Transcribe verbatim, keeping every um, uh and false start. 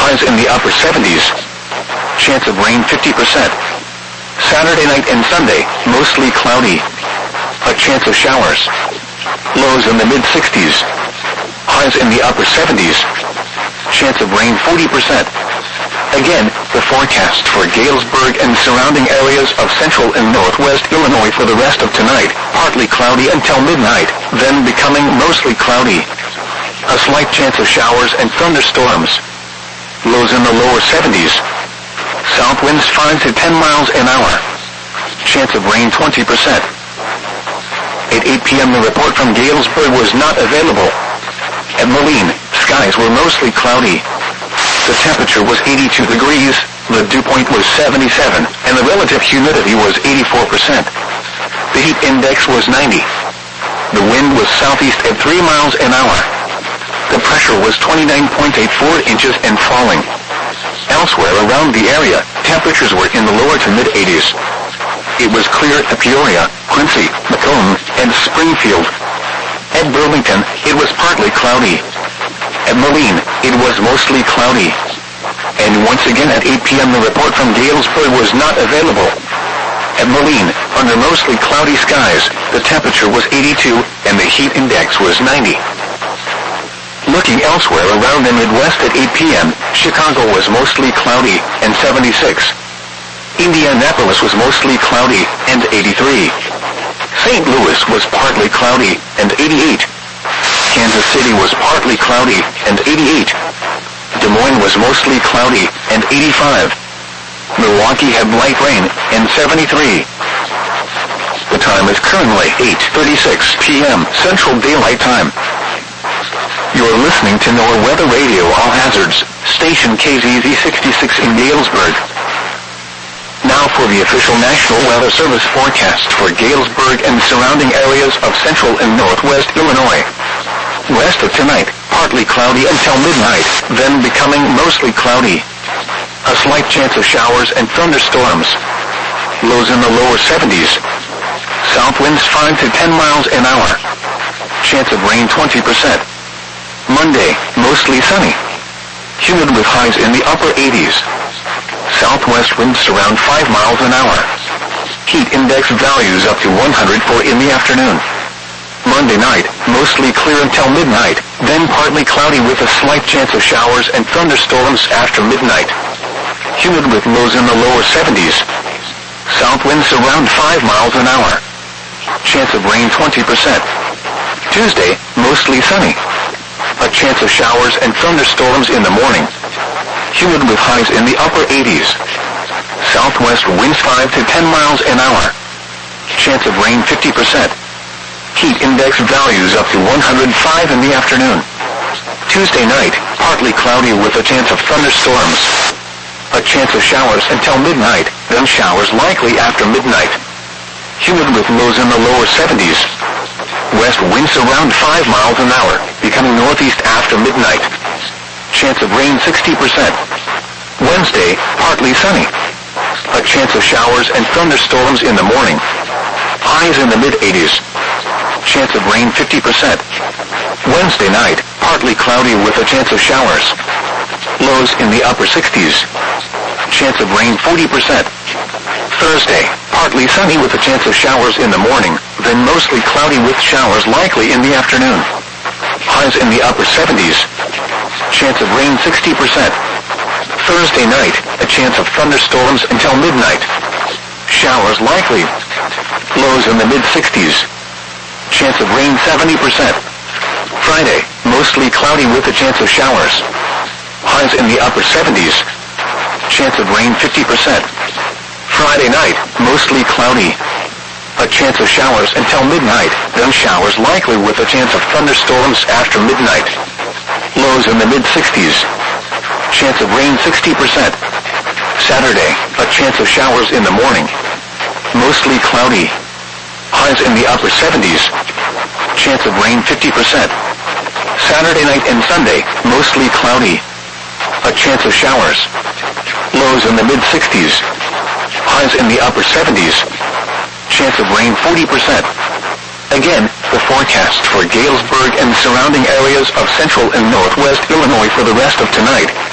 Highs in the upper seventies. Chance of rain fifty percent. Saturday night and Sunday, mostly cloudy. A chance of showers. Lows in the mid-sixties. Highs in the upper seventies. Chance of rain forty percent. Again, the forecast for Galesburg and surrounding areas of central and northwest Illinois for the rest of tonight, partly cloudy until midnight, then becoming mostly cloudy. A slight chance of showers and thunderstorms. Lows in the lower seventies. South winds five to ten miles an hour. Chance of rain twenty percent. At eight p.m. the report from Galesburg was not available. At Moline, skies were mostly cloudy. The temperature was eighty-two degrees, the dew point was seventy-seven, and the relative humidity was eighty-four percent. The heat index was ninety. The wind was southeast at three miles an hour. The pressure was twenty-nine point eight four inches and falling. Elsewhere around the area, temperatures were in the lower to mid-eighties. It was clear at Peoria, Quincy, Macomb, and Springfield. At Burlington, it was partly cloudy. At Moline, it was mostly cloudy. And once again at eight p.m. the report from Galesburg was not available. At Moline, under mostly cloudy skies, the temperature was eighty-two and the heat index was ninety. Looking elsewhere around the Midwest at eight p.m., Chicago was mostly cloudy and seventy-six. Indianapolis was mostly cloudy and eighty-three. Saint Louis was partly cloudy and eighty-eight. Kansas City was partly cloudy and eighty-eight. Des Moines was mostly cloudy and eighty-five. Milwaukee had light rain and seventy-three. The time is currently eight thirty-six p.m. Central Daylight Time. You're listening to NOAA Weather Radio All Hazards, station K Z Z sixty-six in Galesburg. Now for the official National Weather Service forecast for Galesburg and surrounding areas of central and northwest Illinois. Rest of tonight, partly cloudy until midnight, then becoming mostly cloudy. A slight chance of showers and thunderstorms. Lows in the lower seventies. South winds five to ten miles an hour. Chance of rain twenty percent. Monday, mostly sunny. Humid with highs in the upper eighties. Southwest winds around five miles an hour. Heat index values up to one hundred four in the afternoon. Monday night, mostly clear until midnight, then partly cloudy with a slight chance of showers and thunderstorms after midnight. Humid with lows in the lower seventies. South winds around five miles an hour. Chance of rain twenty percent. Tuesday, mostly sunny. A chance of showers and thunderstorms in the morning. Humid with highs in the upper eighties. Southwest winds five to ten miles an hour. Chance of rain fifty percent. Heat index values up to one hundred five in the afternoon. Tuesday night, partly cloudy with a chance of thunderstorms. A chance of showers until midnight, then showers likely after midnight. Humid with lows in the lower seventies. West winds around five miles an hour, becoming northeast after midnight. Chance of rain sixty percent. Wednesday, partly sunny. A chance of showers and thunderstorms in the morning. Highs in the mid-eighties. Chance of rain fifty percent. Wednesday night, partly cloudy with a chance of showers. Lows in the upper sixties. Chance of rain forty percent. Thursday, partly sunny with a chance of showers in the morning, then mostly cloudy with showers likely in the afternoon. Highs in the upper seventies. Chance of rain sixty percent. Thursday night, a chance of thunderstorms until midnight. Showers likely. Lows in the mid-sixties. Chance of rain seventy percent. Friday, mostly cloudy with a chance of showers. Highs in the upper seventies. Chance of rain fifty percent. Friday night, mostly cloudy. A chance of showers until midnight, then showers likely with a chance of thunderstorms after midnight. Lows in the mid-sixties. Chance of rain sixty percent. Saturday, a chance of showers in the morning. Mostly cloudy. Highs in the upper seventies. Chance of rain fifty percent. Saturday night and Sunday, mostly cloudy. A chance of showers. Lows in the mid-sixties. Highs in the upper seventies. Chance of rain forty percent. Again, the forecast for Galesburg and surrounding areas of central and northwest Illinois for the rest of tonight.